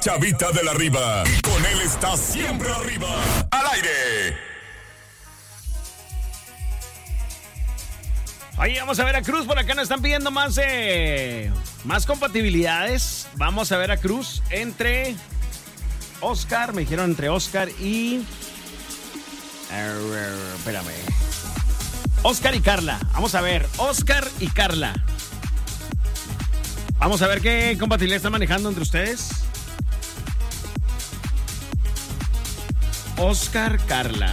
Chavita de la Riva. Y con él está siempre arriba. Al aire. Oye, vamos a Veracruz. Por acá nos están pidiendo más compatibilidades. Vamos a Veracruz entre Oscar. Me dijeron entre Oscar y... espérame. Oscar y Carla. Vamos a ver. Oscar y Carla. Vamos a ver qué compatibilidad están manejando entre ustedes. Oscar, Carla.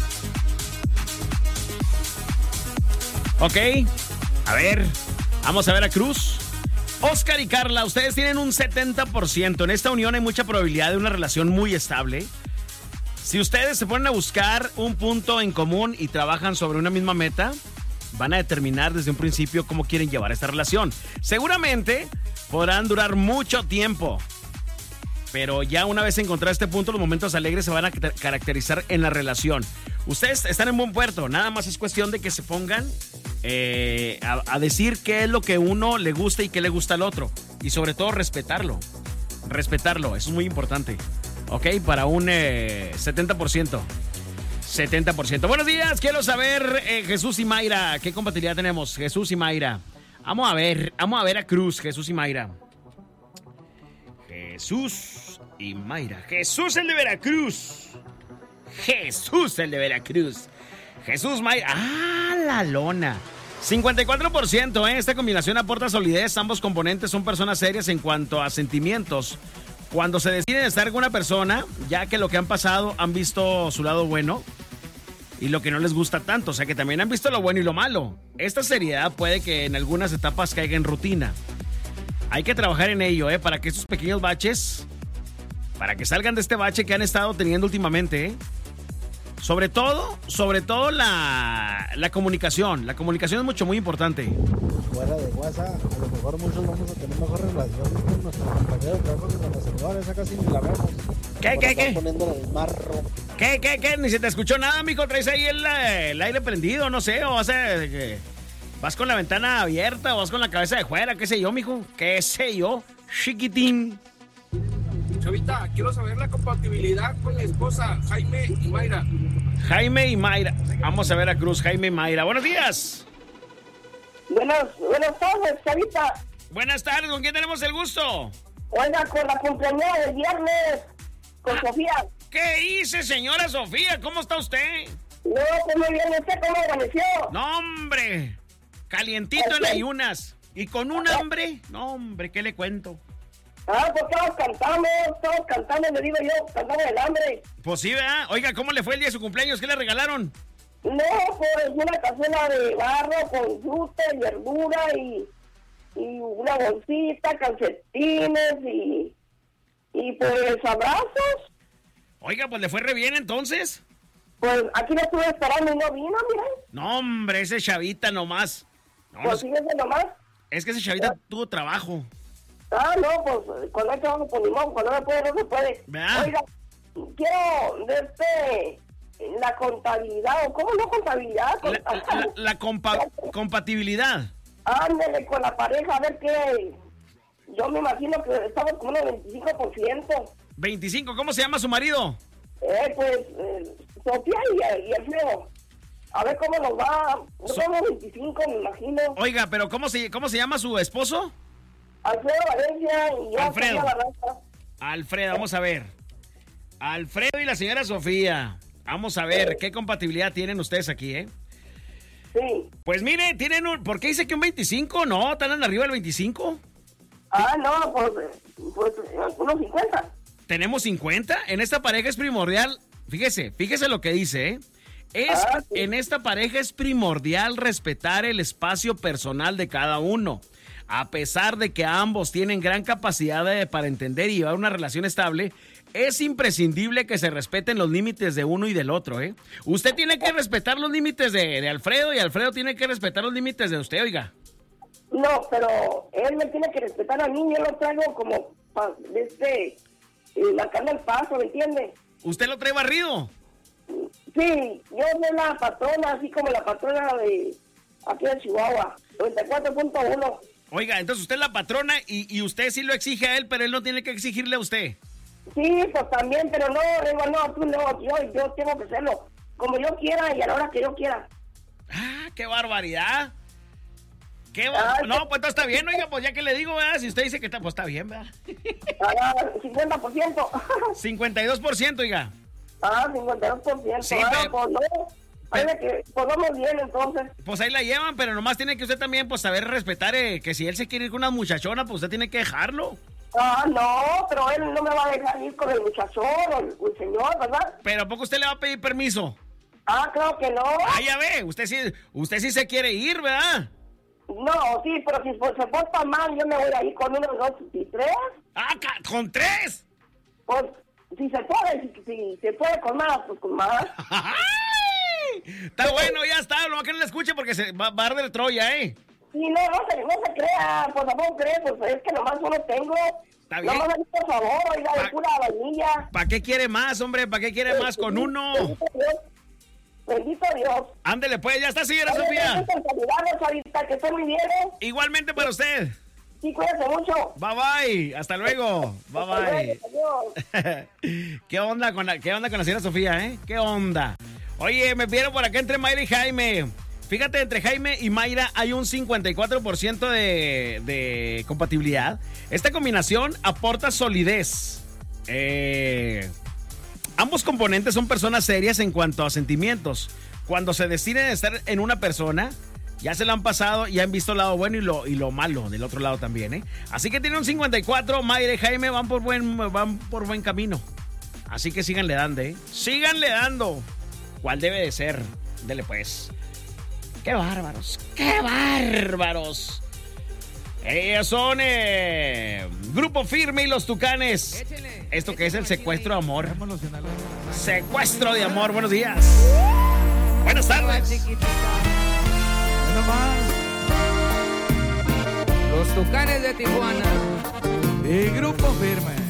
Ok. A ver. Vamos a Veracruz. Oscar y Carla, ustedes tienen un 70%. En esta unión hay mucha probabilidad de una relación muy estable. Si ustedes se ponen a buscar un punto en común y trabajan sobre una misma meta, van a determinar desde un principio cómo quieren llevar esta relación. Seguramente podrán durar mucho tiempo, pero ya una vez encontrado este punto, los momentos alegres se van a caracterizar en la relación. Ustedes están en buen puerto, nada más es cuestión de que se pongan a decir qué es lo que uno le gusta y qué le gusta al otro. Y sobre todo respetarlo. Respetarlo, eso es muy importante. Ok, para un 70%. 70%. Buenos días, quiero saber, Jesús y Mayra, ¿qué compatibilidad tenemos? Jesús y Mayra. Vamos a Veracruz, Jesús y Mayra. Jesús y Mayra. Jesús el de Veracruz. Jesús el de Veracruz. Jesús, Mayra. ¡Ah, la lona! 54%, Esta combinación aporta solidez. Ambos componentes son personas serias en cuanto a sentimientos. Cuando se deciden estar con una persona, ya que lo que han pasado, han visto su lado bueno y lo que no les gusta tanto. O sea que también han visto lo bueno y lo malo. Esta seriedad puede que en algunas etapas caiga en rutina. Hay que trabajar en ello, para que estos pequeños baches, para que salgan de este bache que han estado teniendo últimamente, Sobre todo la comunicación. La comunicación es muy importante. Fuera de WhatsApp, a lo mejor muchos vamos a tener mejor relación con nuestros compañeros de trabajo que con los señores, esa casi ni la vemos. ¿Qué? Poniéndole el marro. ¿Qué? Ni se te escuchó nada, mijo. Traes ahí el aire prendido, no sé, o vas con la ventana abierta o vas con la cabeza de fuera, qué sé yo, mijo. ¿Qué sé yo? Chiquitín. Chavita, quiero saber la compatibilidad con mi esposa, Jaime y Mayra. Jaime y Mayra. Vamos a Veracruz, Jaime y Mayra. Buenos días. Buenas tardes, Chavita. Buenas tardes, ¿con quién tenemos el gusto? Oiga, con la cumpleañera del viernes, con Sofía. ¿Qué hice, señora Sofía? ¿Cómo está usted? No, pues muy bien, ¿usted cómo amaneció? No, hombre, calientito en ayunas. Y con un hambre, no, hombre, ¿qué le cuento? Ah, pues todos cantando, le digo yo, cantando el hambre. Pues sí, ¿verdad? Oiga, ¿cómo le fue el día de su cumpleaños? ¿Qué le regalaron? No, pues una cazuela de barro con fruta y verdura y una bolsita, calcetines y pues abrazos. Oiga, pues le fue re bien entonces. Pues aquí lo estuve esperando y no vino, miren. No, hombre, ese chavita nomás. No, Pues fíjense nomás. es que ese chavita tuvo trabajo. Ah, no, pues cuando hay trabajo, pues ni modo, cuando no se puede, no se puede. ¿Verdad? Oiga, quiero verte la contabilidad, o ¿cómo no contabilidad? La compatibilidad. Ándale con la pareja, a ver qué. Yo me imagino que estamos como en el 25%. 25, ¿cómo se llama su marido? Sofía y Alfredo. A ver cómo nos va. Somos 25, me imagino. Oiga, pero ¿cómo se llama su esposo? Alfredo Valencia y yo. Alfredo. Sofía Barraza. Alfredo, vamos a ver. Alfredo y la señora Sofía. Vamos a ver qué compatibilidad tienen ustedes aquí, Sí. Pues mire, tienen un... ¿Por qué dice que un 25? No, ¿están arriba del 25? Ah, no, pues unos 50. Tenemos 50. En esta pareja es primordial. Fíjese lo que dice, Sí. En esta pareja es primordial respetar el espacio personal de cada uno. A pesar de que ambos tienen gran capacidad para entender y llevar una relación estable, es imprescindible que se respeten los límites de uno y del otro, Usted tiene que respetar los límites de Alfredo y Alfredo tiene que respetar los límites de usted, oiga. No, pero él me tiene que respetar a mí, yo lo traigo como marcando el paso, ¿me entiende? ¿Usted lo trae barrido? Sí, yo soy la patrona, así como la patrona de aquí de Chihuahua, 94.1. Oiga, entonces usted es la patrona y usted sí lo exige a él, pero él no tiene que exigirle a usted. Sí, pues también, pero no, digo, no, tú no, yo tengo que hacerlo como yo quiera y a la hora que yo quiera. Ah, qué barbaridad. No, pues todo está bien, oiga, pues ya que le digo, ¿verdad? Si usted dice que está, pues está bien, ¿verdad? 50%. 52%, oiga. 52%. Sí, pues no. Que podamos bien, entonces. Pues ahí la llevan, pero nomás tiene que usted también, pues, saber respetar que si él se quiere ir con una muchachona, pues usted tiene que dejarlo. No, pero él no me va a dejar ir con el muchachón o el señor, ¿verdad? ¿Pero a poco usted le va a pedir permiso? Claro que no. Ya ve, usted sí se quiere ir, ¿verdad? No, sí, pero si se porta mal, yo me voy a ir con 1, 2 y 3. ¿Con 3? Pues, si se puede, si se puede con más, pues con más. Está bueno, ya está, lo que no le escuche porque se va a arder Troya, ¿eh? Sí, no se crea, pues tampoco cree, pues es que nomás uno tengo. Está bien. Nomás por favor, oiga, de pura vainilla. ¿Para qué quiere más, hombre? ¿Para qué quiere más con uno? Bendito Dios. Ándele, pues, ya está, señora Sofía. Que esté muy bien, ¿eh? Igualmente para usted. Sí, cuídate mucho. Bye, bye. Hasta luego. Bye, bye. Adiós. ¿Qué onda con la señora Sofía, eh? ¿Qué onda? Oye, me vieron por acá entre Mayra y Jaime. Fíjate, entre Jaime y Mayra hay un 54% de compatibilidad. Esta combinación aporta solidez. Ambos componentes son personas serias en cuanto a sentimientos. Cuando se deciden estar en una persona, ya se la han pasado y han visto el lado bueno y lo malo del otro lado también, ¿eh? Así que tiene un 54, Mayra y Jaime van por buen camino. Así que síganle dando, ¿eh? Síganle dando. ¿Cuál debe de ser? Dele pues. ¡Qué bárbaros! ¡Qué bárbaros! Ellos son Grupo Firme y Los Tucanes. Échenle, esto que es el secuestro de amor. Secuestro de amor. Buenos días. Buenas tardes. Bueno más. Los Tucanes de Tijuana y Grupo Firme.